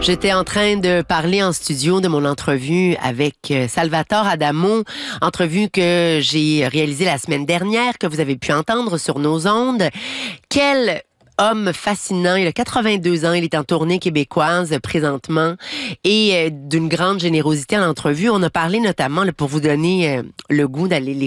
J'étais en train de parler en studio de mon entrevue avec Salvatore Adamo, entrevue que j'ai réalisée la semaine dernière, que vous avez pu entendre sur nos ondes. Quel homme fascinant, il a 82 ans, il est en tournée québécoise présentement et d'une grande générosité en entrevue. On a parlé notamment, là, pour vous donner le goût d'aller